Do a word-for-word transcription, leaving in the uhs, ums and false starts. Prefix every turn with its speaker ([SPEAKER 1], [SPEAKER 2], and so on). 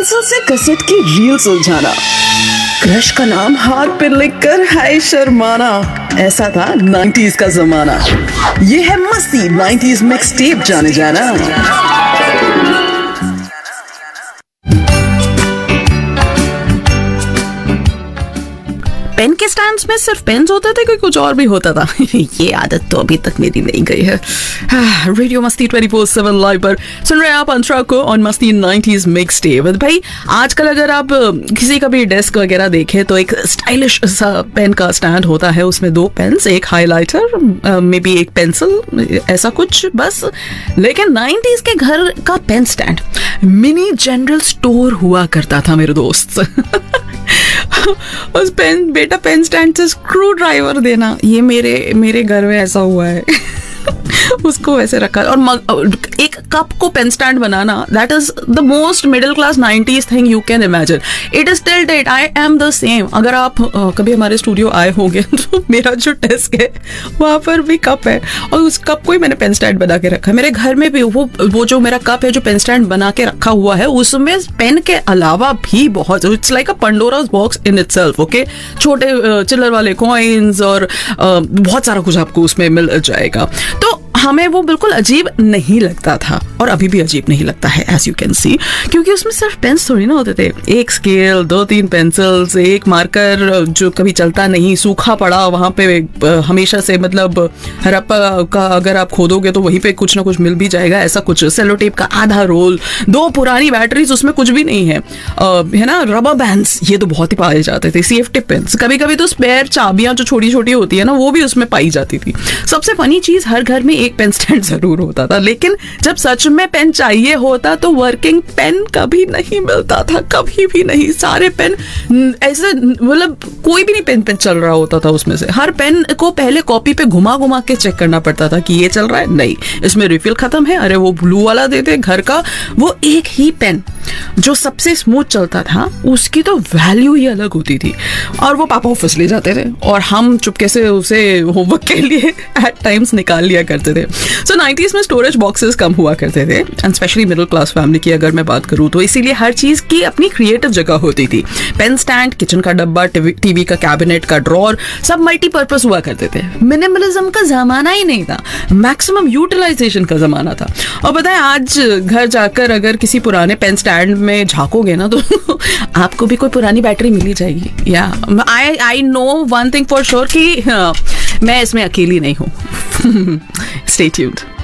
[SPEAKER 1] Pencil से cassette की reel सुलझाना, क्रश का नाम हाथ पे लिखकर हाय शर्माना, ऐसा था नाइंटीज़ का जमाना। ये है मस्ती नाइंटीज़ मिक्स टेप जाने जाना। पेन के स्टैंड्स में सिर्फ पेन्स होते थे कि कुछ और भी होता था? ये आदत तो अभी तक मेरी नहीं गई है। रेडियो मस्ती ट्वेंटी फोर सेवन लाइव पर सुन रहे हैं आप अंतरा को ऑन मस्ती नाइंटीज़ मिक्स टेप। भाई आजकल अगर आप किसी का भी डेस्क वगैरह देखें तो एक स्टाइलिश सा पेन का स्टैंड होता है, उसमें दो पेन्स, एक हाइलाइटर, मे बी एक पेंसिल, ऐसा कुछ बस। लेकिन नाइंटीज़ के घर का pen stand mini general store हुआ करता था मेरे दोस्त। उस पेन बेटा पेन स्टैंड से स्क्रू ड्राइवर देना, ये मेरे मेरे घर में ऐसा हुआ है। उसको वैसे रखा और मग, एक कप को pen stand banana, that is the most middle class nineties thing you can imagine. It is till date I am the same. अगर आप uh, कभी हमारे स्टूडियो आए होंगे तो मेरा जो डेस्क है वहां पर भी कप है और उस कप को ही मैंने पेन स्टैंड बना के रखा है। मेरे घर में भी वो वो जो मेरा कप है जो पेन स्टैंड बना के रखा हुआ है, उसमें पेन के अलावा भी बहुत, it's like a पंडोरास box in itself. Okay, छोटे चिल्लर वाले कॉइन्स और uh, बहुत सारा कुछ आपको उसमें मिल जाएगा। तो हमें वो बिल्कुल अजीब नहीं लगता था और अभी भी अजीब नहीं लगता है, एज यू कैन सी, क्योंकि उसमें सिर्फ पेन्स थोड़ी ना होते थे। एक स्केल, दो तीन पेंसिल्स, एक मार्कर जो कभी चलता नहीं, सूखा पड़ा वहां पे हमेशा से, मतलब हड़प्पा का अगर आप खोदोगे तो वहीं पे कुछ ना कुछ मिल भी जाएगा, ऐसा कुछ। सेलो टेप का आधा रोल, दो पुरानी बैटरीज, उसमें कुछ भी नहीं है, आ, है ना। रबर बैंड्स, ये तो बहुत ही पाए जाते थे। सेफ्टी पिन्स, कभी कभी तो स्पेयर चाबियां जो छोटी छोटी होती है ना, वो भी उसमें पाई जाती थी। सबसे फनी चीज, हर घर में एक पेन स्टैंड जरूर होता था, लेकिन जब सच में पेन चाहिए होता तो वर्किंग पेन कभी नहीं मिलता था, कभी भी नहीं। सारे पेन ऐसे, मतलब कोई भी नहीं पेन पेन चल रहा होता था उसमें से। हर पेन को पहले कॉपी पे घुमा घुमा के चेक करना पड़ता था कि ये चल रहा है, नहीं इसमें रिफिल खत्म है, अरे वो ब्लू वाला दे दे। घर का वो एक ही पेन जो सबसे स्मूथ चलता था, उसकी तो वैल्यू ही अलग होती थी। और वो पापा ऑफिस ले जाते थे और हम चुपके से उसे होमवर्क के लिए एट टाइम्स निकाल लिया करते थे। सो नाइंटीज़ में स्टोरेज बॉक्सेस कम हुआ करते थे, and specially middle class family की अगर मैं बात करूँ तो, इसीलिए हर चीज की अपनी क्रिएटिव जगह होती थी। पेन स्टैंड, किचन का डब्बा, टीवी का कैबिनेट का ड्रॉर, सब मल्टीपर्पज हुआ करते थे। मिनिमलिज्म का जमाना ही नहीं था, मैक्सिमम यूटिलाइजेशन का जमाना था। और पता है, आज घर जाकर अगर किसी पुराने पेन स्टैंड में झांकोगे ना तो आपको भी कोई पुरानी बैटरी मिली जाएगी। या आई I know one thing for sure कि हाँ, मैं इसमें अकेली नहीं हूँ। Stay tuned.